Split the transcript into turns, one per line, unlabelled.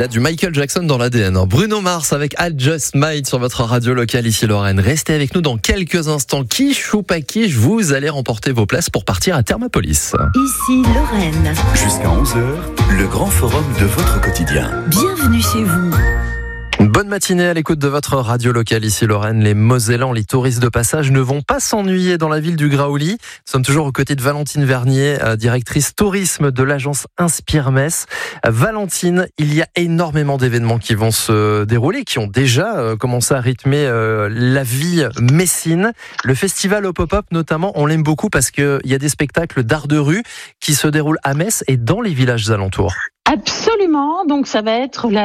Il a du Michael Jackson dans l'ADN. Bruno Mars avec I Just Might sur votre radio locale ici Lorraine. Restez avec nous dans quelques instants. Quiche ou pas quiche, vous allez remporter vos places pour partir à Thermopolis.
Ici Lorraine.
Jusqu'à 11h, le grand forum de votre quotidien.
Bienvenue chez vous.
Bonne matinée à l'écoute de votre radio locale ici Lorraine. Les Mosellans, les touristes de passage ne vont pas s'ennuyer dans la ville du Graouli. Nous sommes toujours aux côtés de Valentine Vernier, directrice tourisme de l'agence Inspire Metz. Valentine, il y a énormément d'événements qui vont se dérouler, qui ont déjà commencé à rythmer la vie messine. Le festival au pop-up notamment, on l'aime beaucoup parce qu'il y a des spectacles d'art de rue qui se déroulent à Metz et dans les villages alentours.
Absolument, donc ça va être